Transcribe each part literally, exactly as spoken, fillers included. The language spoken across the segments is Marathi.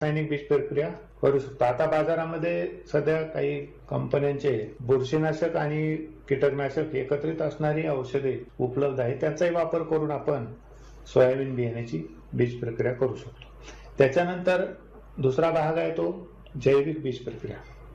रासायनिक बीज प्रक्रिया करू शकतो. आता बाजारामध्ये सध्या काही कंपन्यांचे बुरशीनाशक आणि कीटकनाशक एकत्रित असणारी औषधे उपलब्ध आहेत. त्याचाही वापर करून आपण सोयाबीन बियाण्याची बीज प्रक्रिया करू शकतो. त्याच्यानंतर दुसरा भाग आहे तो जैविक बीज प्रक्रिया.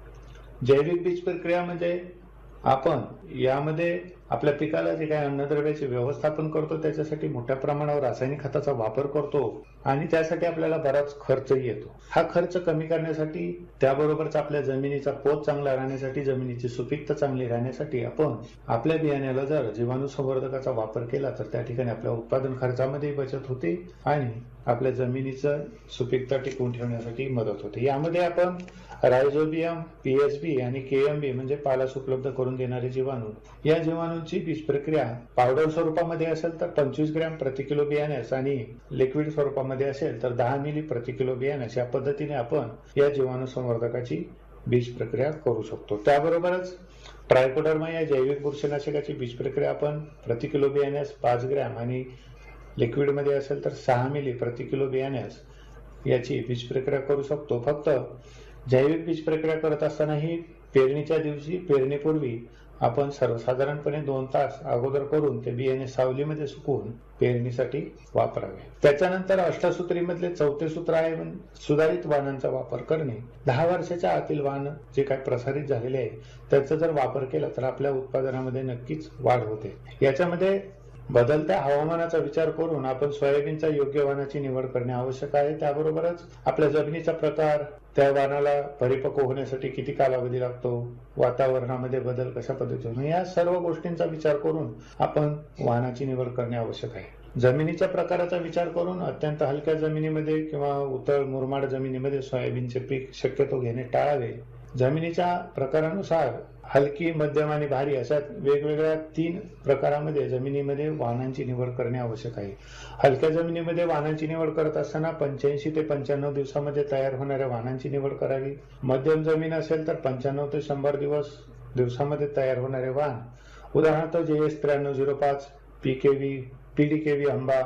जैविक बीज प्रक्रिया म्हणजे आपण यामध्ये आपल्या पिकाला जे काही अन्नद्रव्याचे व्यवस्थापन करतो त्याच्यासाठी मोठ्या प्रमाणावर रासायनिक खताचा वापर करतो आणि त्यासाठी आपल्याला बराच खर्चही येतो. हा खर्च कमी करण्यासाठी, त्याबरोबरच आपल्या जमिनीचा पोत चांगला राहण्यासाठी, जमिनीची सुपीकता चांगली राहण्यासाठी आपण आपल्या बियाण्याला जर जीवाणू संवर्धकाचा वापर केला तर त्या ठिकाणी आपल्या उत्पादन खर्चामध्ये बचत होते आणि आपल्या जमिनीचं सुपीकता टिकवून ठेवण्यासाठी मदत होते. यामध्ये आपण रायझोबियम, पीएसबी आणि केएमबी म्हणजे पालाश उपलब्ध करून देणारे जीवाणू, या जीवाणूंची बीज प्रक्रिया पावडर स्वरूपामध्ये असेल तर पंचवीस ग्रॅम प्रति किलो बियाण्यास आणि लिक्विड स्वरूपामध्ये असेल तर दहा मिली प्रति किलो बियाण्यास या पद्धतीने आपण या जीवाणू संवर्धकाची बीज प्रक्रिया करू शकतो. त्याबरोबरच ट्रायकोडर्मा या जैविक बुरशीनाशकाची बीज प्रक्रिया आपण प्रति किलो बियाण्यास पाच ग्रॅम आणि लिक्विड मध्ये असेल तर सहा मिली प्रति किलो बियाण्यास याची बीज प्रक्रिया करू शकतो. फक्त जैविक बीज प्रक्रिया करत असतानाही पेरणीच्या दिवशी, पेरणीपूर्वी आपण सर्वसाधारणपणे दोन तास अगोदर करून ते बियाणे सावलीमध्ये सुकवून पेरणीसाठी वापरावे. त्याच्यानंतर अष्टसूत्रीमधले चौथे सूत्र आहे सुधारित वाणांचा वापर करणे. दहा वर्षाच्या आतील वाण जे काही प्रसारित झालेले आहे त्याचा जर वापर केला तर आपल्या उत्पादनामध्ये नक्कीच वाढ होते. याच्यामध्ये बदलत्या हवामानाचा विचार करून आपण सोयाबीनच्या योग्य वाणाची निवड करणे आवश्यक आहे. त्याबरोबरच आपल्या जमिनीचा प्रकार, त्या वाणाला परिपक्व होण्यासाठी किती कालावधी लागतो, वातावरणामध्ये बदल कशा पद्धतीने, या सर्व गोष्टींचा विचार करून आपण वाणाची निवड करणे आवश्यक आहे. जमिनीच्या प्रकाराचा विचार करून अत्यंत हलक्या जमिनीमध्ये किंवा उथळ मुरमाड जमिनीमध्ये सोयाबीनचे पीक शक्यतो घेणे टाळावे. जमिनीच्या प्रकारानुसार हलकी, मध्यम आणि भारी अशा वेगवेगळ्या तीन प्रकारामध्ये जमिनीमध्ये वाणांची निवड करणे आवश्यक आहे. हलक्या जमिनीमध्ये वाणांची निवड करत असताना पंच्याऐंशी ते पंच्याण्णव दिवसामध्ये तयार होणाऱ्या वाणांची निवड करावी. मध्यम जमीन असेल तर पंच्याण्णव ते शंभर दिवस दिवसामध्ये तयार होणारे वाण, उदाहरणार्थ जे एस त्र्याण्णव झिरो पाच, पीकेव्ही, पीडीकेव्ही आंबा,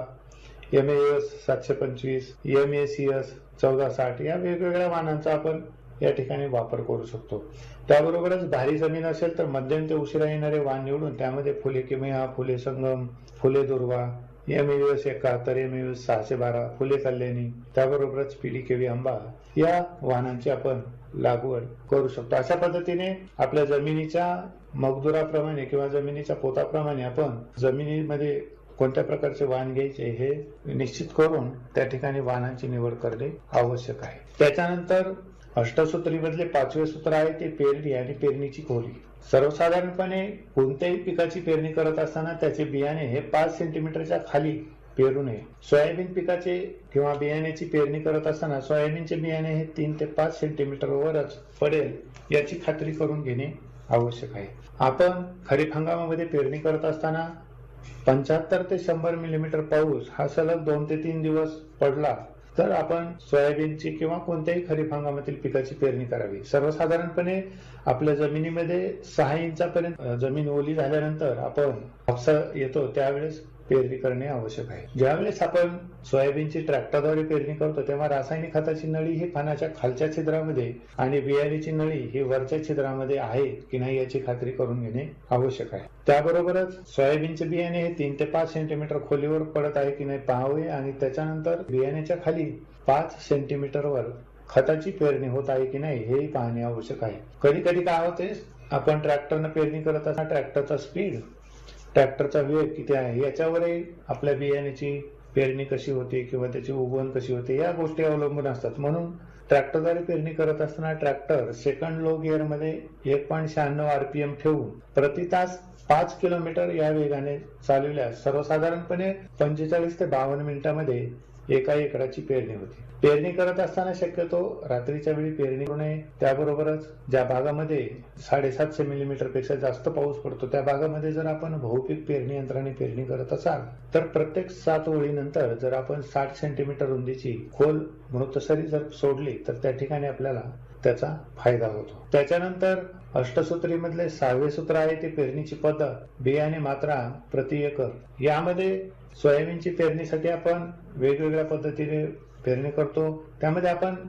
एम एस सातशे पंचवीस, एम ए सी एस चौदा साठ या वेगवेगळ्या वाणांचा आपण या ठिकाणी वापर करू शकतो. त्याबरोबरच भारी जमीन असेल तर मध्यम ते उशिरा येणारे वाण निवडून त्यामध्ये फुले किमया, फुले संगम, फुले दुर्वा, एम एस एकाहत्तर, एम एस सहाशे बारा, फुले कल्याणी, त्याबरोबरच पीडीकेव्ही आंबा या वाणांची आपण लागवड करू शकतो. अशा पद्धतीने आपल्या जमिनीच्या मगदुराप्रमाणे किंवा जमिनीच्या पोताप्रमाणे आपण जमिनीमध्ये कोणत्या प्रकारचे वाण घ्यायचे हे निश्चित करून त्या ठिकाणी वाणांची निवड करणे आवश्यक आहे. त्याच्यानंतर अष्टसूत्रीमधले पाचवे सूत्र आहे ते पेरणी आणि पेरणीची खोली. सर्वसाधारणपणे कोणत्याही पिकाची पेरणी करत असताना त्याचे बियाणे हे पाच सेंटीमीटरच्या खाली पेरू नये. सोयाबीन पिकाचे किंवा बियाण्याची पेरणी करत असताना सोयाबीनचे बियाणे हे तीन ते पाच सेंटीमीटर वरच पडेल याची खात्री करून घेणे आवश्यक आहे. आपण खरीप हंगामामध्ये पेरणी करत असताना पंच्याहत्तर ते शंभर मिलीमीटर पाऊस हा सलग दोन ते तीन दिवस पडला तर आपण सोयाबीनची किंवा कोणत्याही खरीप हंगामातील पिकाची पेरणी करावी. सर्वसाधारणपणे आपल्या जमिनीमध्ये सहा इंचापर्यंत जमीन ओली झाल्यानंतर आपण कापसा येतो त्यावेळेस पेरणी करणे आवश्यक आहे. ज्यावेळेस आपण सोयाबीनची ट्रॅक्टरद्वारे पेरणी करतो तेव्हा रासायनिक खताची नळी ही पानाच्या खालच्या छिद्रामध्ये आणि बियाण्याची नळी ही वरच्या छिद्रामध्ये आहे की नाही याची खात्री करून घेणे आवश्यक आहे. त्याबरोबरच सोयाबीनचे बियाणे हे तीन ते पाच सेंटीमीटर खोलीवर पडत आहे की नाही पाहावे आणि त्याच्यानंतर बियाण्याच्या खाली पाच सेंटीमीटरवर खताची पेरणी होत आहे की नाही हे पाहणे आवश्यक आहे. कधी कधी काय होते, आपण ट्रॅक्टरनं पेरणी करत असताना ट्रॅक्टरचा स्पीड, ट्रॅक्टरचा वेग किती आहे याच्यावरही आपल्या बियाण्याची पेरणी कशी होते किंवा त्याची उगवण कशी होते या गोष्टी अवलंबून असतात. म्हणून ट्रॅक्टरद्वारे पेरणी करत असताना ट्रॅक्टर सेकंड लो गिअर मध्ये एक पॉईंट शहाण्णव आरपीएम ठेवून प्रति तास पाच किलोमीटर या वेगाने चालवल्यास सर्वसाधारणपणे पंचेचाळीस ते बावन्न मिनिटांमध्ये एका एकराची पेरणी होते. पेरणी करत असताना शक्यतो रात्रीच्या वेळी पेरणी करू नये. त्याबरोबरच ज्या भागामध्ये साडेसातशे मिलीमीटर पेक्षा जास्त पाऊस पडतो त्या भागामध्ये जर आपण बहुपीक पेरणी यंत्राने पेरणी करत असाल तर प्रत्येक सात ओळीनंतर जर आपण साठ सेंटीमीटर रुंदीची खोल मृतसरी जर सोडली तर त्या ठिकाणी आपल्याला त्याचा फायदा होतो. त्याच्यानंतर अष्टसूत्रीमधले सहावे सूत्र आहे ते पेरणीची पद्धत, बियाणे मात्रा प्रति एकर. यामध्ये सोयाबीनची पेरणीसाठी आपण वेगवेगळ्या पद्धतीने पेरणी करतो. त्यामध्ये आपण